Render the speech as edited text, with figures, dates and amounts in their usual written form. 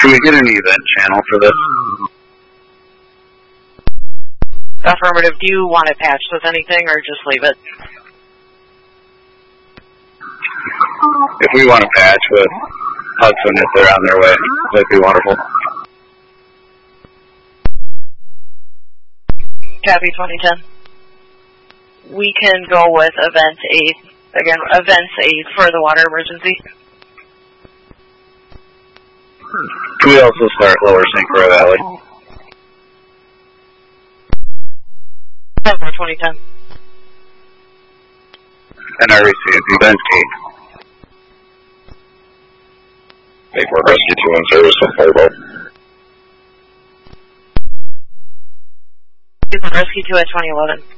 Can we get an event channel for this? Affirmative. Do you want it patched with anything or just leave it? If we want to patch with Hudson if they're on their way, that'd be wonderful. Copy 2010. We can go with Event 8. Again, Event 8 for the water emergency. Can we also start Lower St. Croix Valley? 2010. NREC is Event 8. Make more Rescue 2 in service with Fargo. Rescue 2 at 2011.